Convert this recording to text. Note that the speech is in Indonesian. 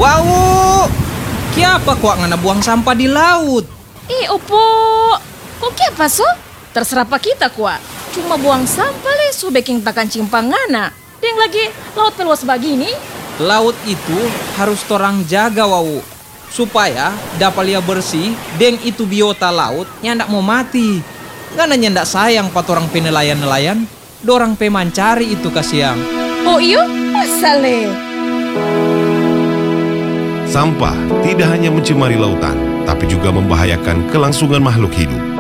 Wow, kiapa kok ngana buang sampah di laut? Opo, kok kiapa so? Terserah pa kita kuat. Cuma buang sampah le so baking takan cimpangana. Deng lagi laut peluas begini. Laut itu harus torang jaga wau, supaya dapat lia bersih. Deng itu biota laut nyandak mau mati. Ngana nyandak sayang pat orang penelayan-nelayan. Dorang pemancari itu kasiang. Oh iyo, masa le? Sampah tidak hanya mencemari lautan, tapi juga membahayakan kelangsungan makhluk hidup.